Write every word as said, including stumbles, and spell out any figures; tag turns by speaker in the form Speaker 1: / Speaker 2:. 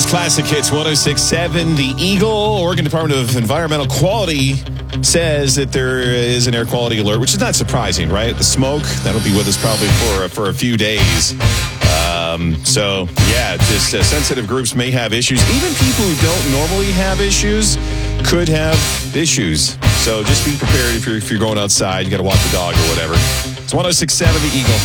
Speaker 1: Classic Hits one oh six point seven. The Eagle, Oregon Department of Environmental Quality, says that there is an air quality alert, which is not surprising, right? The smoke, that'll be with us probably for, for a few days. Um, so, yeah, just uh, sensitive groups may have issues. Even people who don't normally have issues could have issues. So just be prepared if you're, if you're going outside. You got to walk the dog or whatever. It's one oh six point seven, The Eagle.